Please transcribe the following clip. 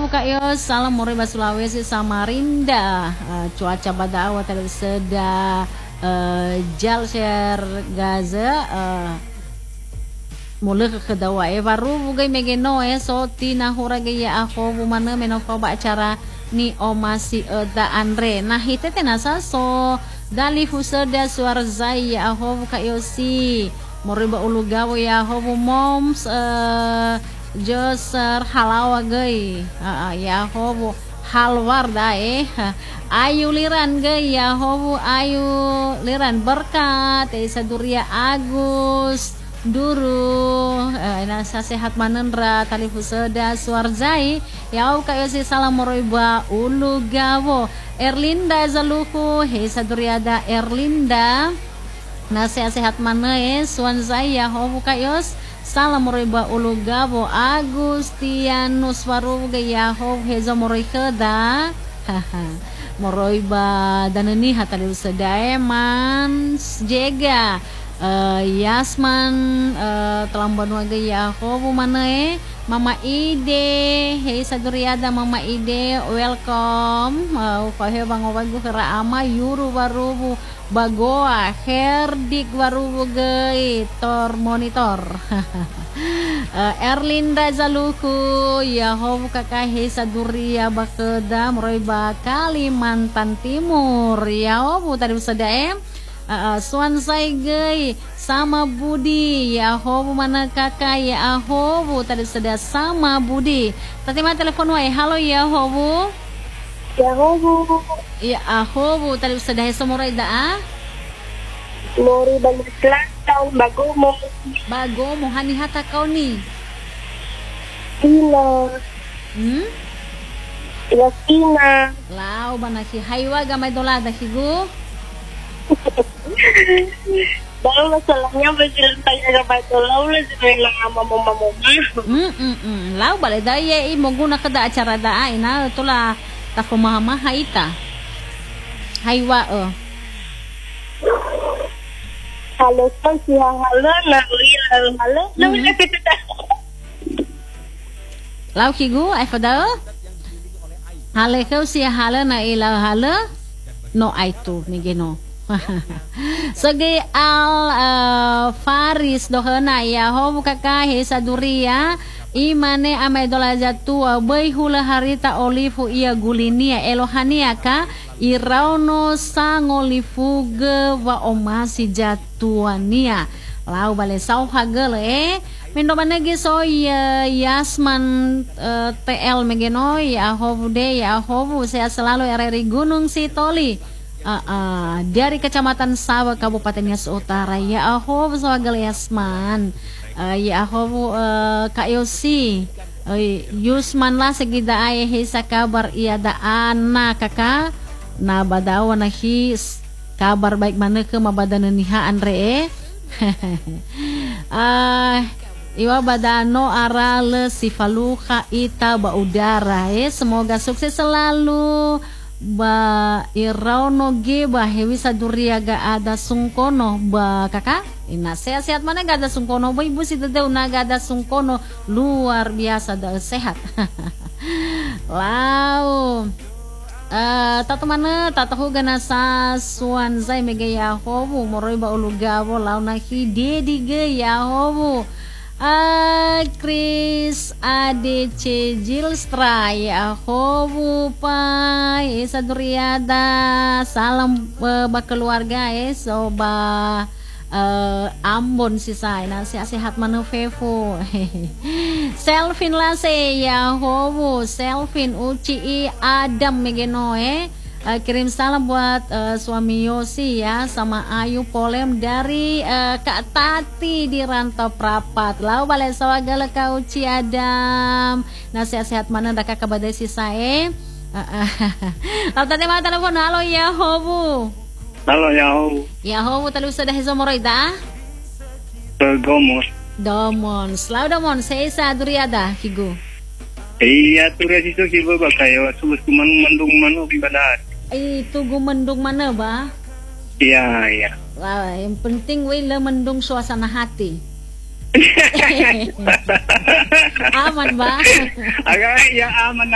buka yo salam Moriba Sulawesi Samarinda. Cuaca pada awal tadi seda jal share Gaza mulai ke dawa baru bugai megeno so tina hura gaya aku bumana menoko acara ni omasi da Andre nah itu tenasa so dali husada suara zai aku buka yo si Moriba Ulugawo ya aku moms Joser halawa gay ya hobo halwar da ayu liran gay ya hobo ayu liran berkat saduria Agus duru nasa sehat manendra tali fuseda suarzai ya kayo si salam Moriba Ulugawo Erlinda zaluku saduria da Erlinda nasa sehat mana suanzai ya hobo kayos salam Moriba Ulugawo Agustianus waru gayaho heza Moriba da Moriba danani hatali sedaeman jega Yasman telamban waga yaho mana Mama Ide hei saduriada Mama Ide welcome upahe bangowagu kera ama yuru warubu bagoa herdik warubu gay tor monitor Erlinda zaluku yaho kakahe saduria bakeda Moriba Kalimantan Timur yaho tadi sedaem Swansai gay sama Budi yaho mana kakak ya ahobu tadi seda sama Budi tadi mah telepon wae halo yaho ya ahobu tadi seda semurai da Moriba Selatan Bagomo hani hata kau ni Tina lau bana si haiwa gamay dolada higu baru masalahnya berjalan tanya kepada laula sebenarnya mama lau balik daya mo guna kada acara da ina tula tako mama haita haiwa halo si halo halo lau higu ai fadal hale kau si halo na ila halo no aitu migeno Segi Faris dohena ya ho kakahe saduria imane amai dola jatua bai hula harita olifu ia gulinia elohania ka irauno sangolifuge wa omasi jatuania lau bale sau hagele mendo manege so ya Yasman TL megeno ya ho bude ya ho saya selalu RRI Gunung Sitoli dari Kecamatan Sawa Kabupaten Nias Utara ya ahob sawagal Yasman ya ahob Kak Yosi Yusman lah segida ayah hisa kabar ia da anak kakak na badawa na his kabar baik mana ke mabadana niha Andre iwa badano arale sifaluka ita ba udara semoga sukses selalu ba irauno ge ba hewi saduria ga ada sungkono ba kakak ina sehat mana ga ada sungkono ba ibu si dede una ga ada sungkono luar biasa da sehat lau tato mana tato gana sa suan zai mega ya hobu Moriba Ulugawo lau na dedi ge ya hobu Chris ADC Jilstra ya hobu pai saduriada salam keluarga soba Ambon sisai na sehat mana fevo Selvin lase ya hobu Selvin Uci Adam megeno kirim salam buat suami Yosi ya sama Ayu Polem dari Kak Tati di Rantau Prapat lau balai sawagala kau Uci Adam nah sehat mana dah kakak badai sisae lau tadi mah telepon halo ya hobu halo ya hobu ya hobu tadi sudah hizomoroida domon selalu domon saya duriada higu iya turia situ higu bakayo subus mendung manu ibadat itu mendung mana ba? Iya. Wah, yang penting le mendung suasana hati. Aman ba? Agak ya aman.